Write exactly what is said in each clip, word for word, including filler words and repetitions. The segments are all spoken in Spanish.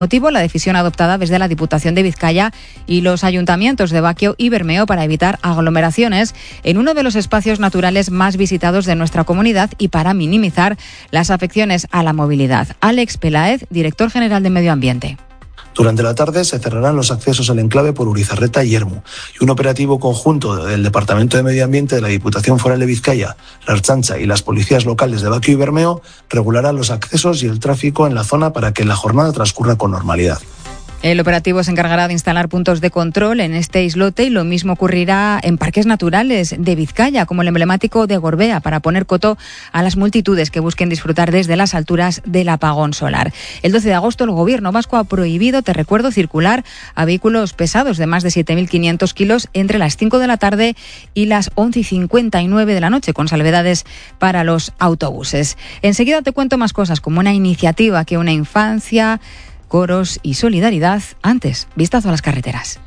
Motivo la decisión adoptada desde la Diputación de Vizcaya y los ayuntamientos de Baquio y Bermeo para evitar aglomeraciones en uno de los espacios naturales más visitados de nuestra comunidad y para minimizar las afecciones a la movilidad. Alex Peláez, director general de Medio Ambiente. Durante la tarde se cerrarán los accesos al enclave por Urizarreta y Ermu, y un operativo conjunto del Departamento de Medio Ambiente de la Diputación Foral de Vizcaya, la Ertzaintza y las policías locales de Baquio y Bermeo regularán los accesos y el tráfico en la zona para que la jornada transcurra con normalidad. El operativo se encargará de instalar puntos de control en este islote y lo mismo ocurrirá en parques naturales de Vizcaya, como el emblemático de Gorbea, para poner coto a las multitudes que busquen disfrutar desde las alturas del apagón solar. El doce de agosto el Gobierno vasco ha prohibido, te recuerdo, circular a vehículos pesados de más de siete mil quinientos kilos entre las cinco de la tarde y las once y cincuenta y nueve de la noche, con salvedades para los autobuses. Enseguida te cuento más cosas, como una iniciativa que una infancia, coros y solidaridad. Antes, vistazo a las carreteras.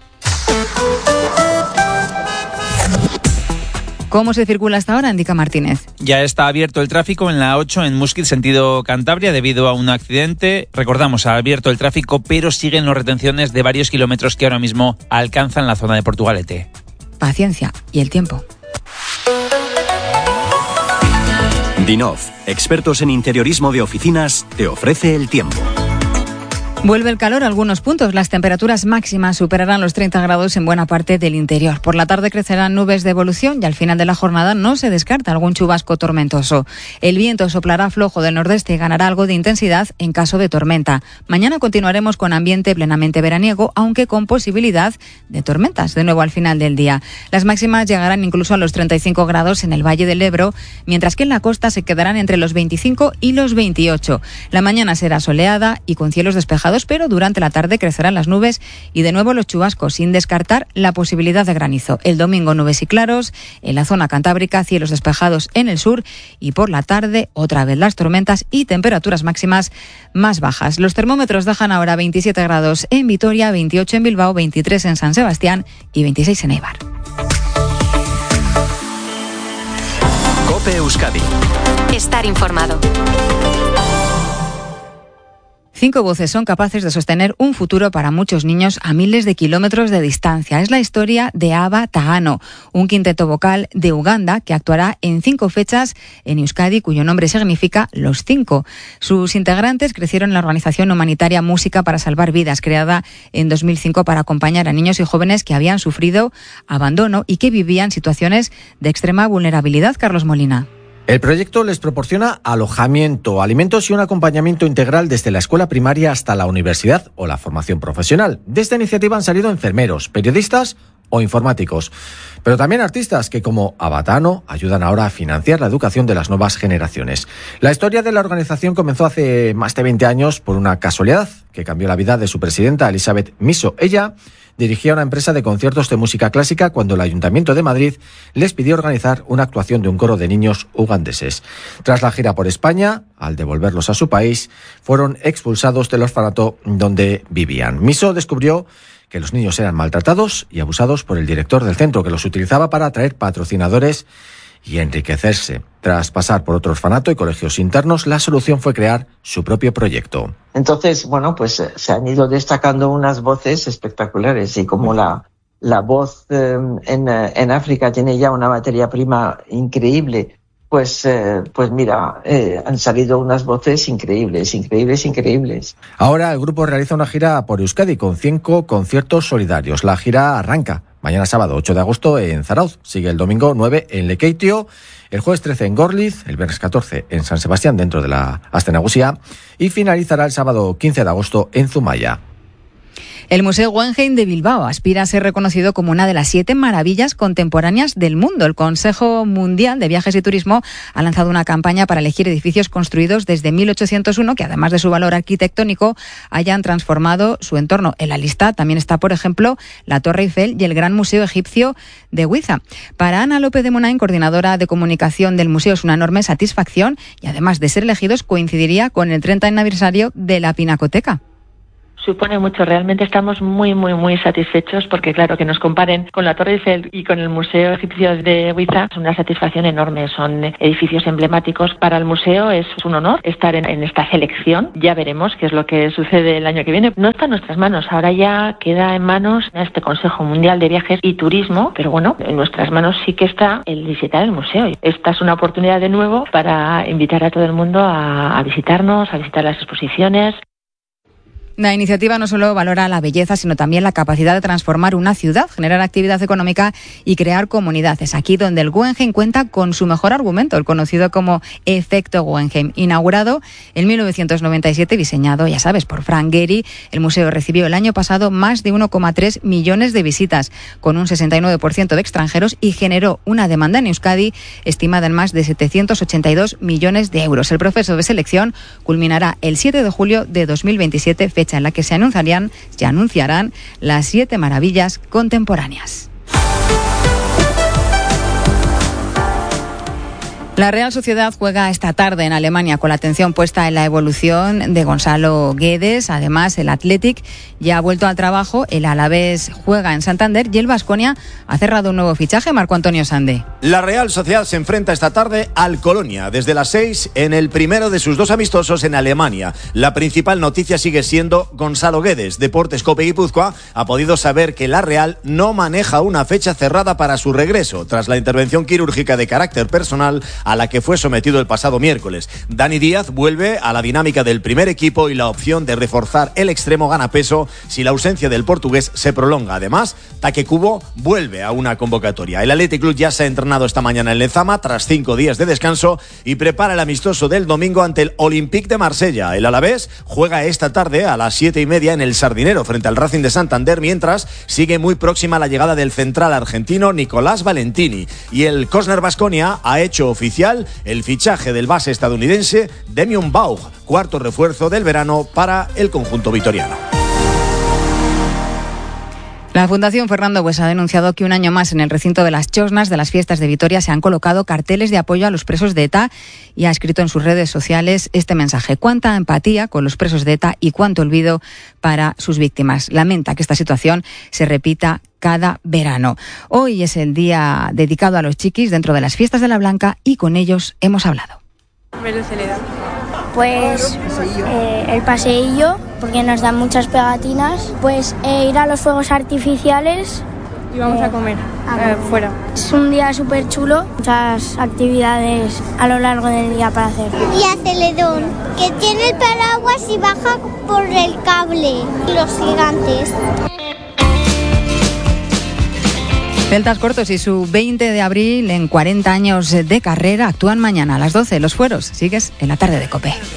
¿Cómo se circula hasta ahora? Indica Martínez. Ya está abierto el tráfico en la ocho en Muskiz, sentido Cantabria, debido a un accidente. Recordamos, ha abierto el tráfico, pero siguen las retenciones de varios kilómetros que ahora mismo alcanzan la zona de Portugalete. Paciencia y el tiempo. Dinov, expertos en interiorismo de oficinas, te ofrece el tiempo. Vuelve el calor a algunos puntos. Las temperaturas máximas superarán los treinta grados en buena parte del interior. Por la tarde crecerán nubes de evolución y al final de la jornada no se descarta algún chubasco tormentoso. El viento soplará flojo del nordeste y ganará algo de intensidad en caso de tormenta. Mañana continuaremos con ambiente plenamente veraniego, aunque con posibilidad de tormentas de nuevo al final del día. Las máximas llegarán incluso a los treinta y cinco grados en el Valle del Ebro, mientras que en la costa se quedarán entre los veinticinco y los veintiocho. La mañana será soleada y con cielos despejados, pero durante la tarde crecerán las nubes y de nuevo los chubascos, sin descartar la posibilidad de granizo. El domingo nubes y claros en la zona cantábrica, cielos despejados en el sur y por la tarde otra vez las tormentas y temperaturas máximas más bajas. Los termómetros dejan ahora veintisiete grados en Vitoria, veintiocho en Bilbao, veintitrés en San Sebastián y veintiséis en Eibar. COPE Euskadi. Estar informado. Cinco voces son capaces de sostener un futuro para muchos niños a miles de kilómetros de distancia. Es la historia de Aba Taano, un quinteto vocal de Uganda que actuará en cinco fechas en Euskadi, cuyo nombre significa Los Cinco. Sus integrantes crecieron en la organización humanitaria Música para Salvar Vidas, creada en dos mil cinco para acompañar a niños y jóvenes que habían sufrido abandono y que vivían situaciones de extrema vulnerabilidad. Carlos Molina. El proyecto les proporciona alojamiento, alimentos y un acompañamiento integral desde la escuela primaria hasta la universidad o la formación profesional. De esta iniciativa han salido enfermeros, periodistas o informáticos, pero también artistas que, como Aba Taano, ayudan ahora a financiar la educación de las nuevas generaciones. La historia de la organización comenzó hace más de veinte años por una casualidad que cambió la vida de su presidenta, Elizabeth Miso. Ella dirigía una empresa de conciertos de música clásica cuando el Ayuntamiento de Madrid les pidió organizar una actuación de un coro de niños ugandeses. Tras la gira por España, al devolverlos a su país, fueron expulsados del orfanato donde vivían. Miso descubrió que los niños eran maltratados y abusados por el director del centro, que los utilizaba para atraer patrocinadores y enriquecerse. Tras pasar por otro orfanato y colegios internos, la solución fue crear su propio proyecto. Entonces, bueno, pues se han ido destacando unas voces espectaculares y como la, la voz eh, en, en África tiene ya una materia prima increíble, pues, eh, pues mira, eh, han salido unas voces increíbles, increíbles, increíbles. Ahora el grupo realiza una gira por Euskadi con cinco conciertos solidarios. La gira arranca mañana sábado ocho de agosto en Zarauz, sigue el domingo nueve en Lekeitio, el jueves trece en Gorliz, el viernes catorce en San Sebastián dentro de la Aste Nagusia y finalizará el sábado quince de agosto en Zumaya. El Museo Guggenheim de Bilbao aspira a ser reconocido como una de las siete maravillas contemporáneas del mundo. El Consejo Mundial de Viajes y Turismo ha lanzado una campaña para elegir edificios construidos desde mil ochocientos uno que, además de su valor arquitectónico, hayan transformado su entorno. En la lista también está, por ejemplo, la Torre Eiffel y el Gran Museo Egipcio de Giza. Para Ana López de Munain, coordinadora de comunicación del museo, es una enorme satisfacción y, además de ser elegidos, coincidiría con el treinta aniversario de la Pinacoteca. Supone mucho, realmente estamos muy, muy, muy satisfechos porque, claro, que nos comparen con la Torre Eiffel y con el Museo Egipcio de Giza es una satisfacción enorme. Son edificios emblemáticos para el museo, es un honor estar en, en esta selección. Ya veremos qué es lo que sucede el año que viene. No está en nuestras manos, ahora ya queda en manos este Consejo Mundial de Viajes y Turismo, pero bueno, en nuestras manos sí que está el visitar el museo. Esta es una oportunidad de nuevo para invitar a todo el mundo a, a visitarnos, a visitar las exposiciones. La iniciativa no solo valora la belleza, sino también la capacidad de transformar una ciudad, generar actividad económica y crear comunidades. Aquí donde el Guggenheim cuenta con su mejor argumento, el conocido como efecto Guggenheim. Inaugurado en mil novecientos noventa y siete, diseñado, ya sabes, por Frank Gehry, el museo recibió el año pasado más de uno coma tres millones de visitas, con un sesenta y nueve por ciento de extranjeros, y generó una demanda en Euskadi estimada en más de setecientos ochenta y dos millones de euros. El proceso de selección culminará el siete de julio de dos mil veintisiete, fecha en la que se anunciarían, se anunciarán las siete maravillas contemporáneas. La Real Sociedad juega esta tarde en Alemania con la atención puesta en la evolución de Gonzalo Guedes. Además, el Athletic ya ha vuelto al trabajo, el Alavés juega en Santander y el Baskonia ha cerrado un nuevo fichaje. Marco Antonio Sande. La Real Sociedad se enfrenta esta tarde al Colonia desde las seis en el primero de sus dos amistosos en Alemania. La principal noticia sigue siendo Gonzalo Guedes. Deportes Cope Guipúzcoa ha podido saber que la Real no maneja una fecha cerrada para su regreso tras la intervención quirúrgica de carácter personal a la que fue sometido el pasado miércoles. Dani Díaz vuelve a la dinámica del primer equipo y la opción de reforzar el extremo gana peso si la ausencia del portugués se prolonga. Además, Take Kubo vuelve a una convocatoria. El Athletic Club ya se ha entrenado esta mañana en Lezama tras cinco días de descanso y prepara el amistoso del domingo ante el Olympique de Marsella. El Alavés juega esta tarde a las siete y media en el Sardinero frente al Racing de Santander, mientras sigue muy próxima la llegada del central argentino Nicolás Valentini. Y el Cosner Baskonia ha hecho oficial el fichaje del base estadounidense Demian Baugh, cuarto refuerzo del verano para el conjunto vitoriano. La Fundación Fernando Buesa ha denunciado que un año más en el recinto de las Chosnas de las fiestas de Vitoria se han colocado carteles de apoyo a los presos de ETA y ha escrito en sus redes sociales este mensaje: cuánta empatía con los presos de ETA y cuánto olvido para sus víctimas. Lamenta que esta situación se repita cada verano. Hoy es el día dedicado a los chiquis dentro de las fiestas de la Blanca y con ellos hemos hablado. Pues eh, el paseillo, porque nos dan muchas pegatinas, pues eh, ir a los fuegos artificiales. Y vamos eh, a comer eh, fuera. Es un día súper chulo, muchas actividades a lo largo del día para hacer. Y a Celedón, que tiene el paraguas y baja por el cable. Los gigantes. Celtas Cortos y su veinte de abril en cuarenta años de carrera actúan mañana a las doce. Los fueros, sigues en la tarde de COPE.